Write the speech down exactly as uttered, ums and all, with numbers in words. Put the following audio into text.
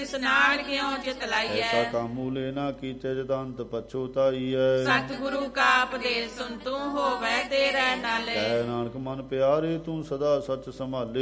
ਸਨਾਣ ਕਿਉ ਚਿਤ ਲਾਈਐ। ਐਸਾ ਕੰਮ ਮੂਲੇ ਨਾ ਕੀਤੇ ਜਦੰਤ ਪਛੋਤਾਈਐ। ਸਤਿਗੁਰੂ ਕਾ ਉਪਦੇਸ਼ ਸੁਨ ਤੂੰ ਹੋਵੈ ਤੇਰੇ ਨਾਲੇ। ਕਹਿ ਨਾਨਕ ਮਨ ਪਿਆਰੇ ਤੂੰ ਸਦਾ ਸੱਚ ਸੰਭਾਲੇ।